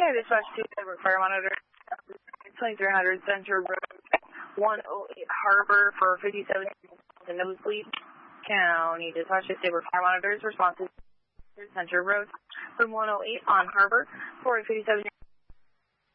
Okay, dispatch 2, fire monitor, 2300 Center Road, 108 Harbor for 57 and nosebleed. County dispatch 2, fire monitors, responses, Center Road, from 108 on Harbor for 57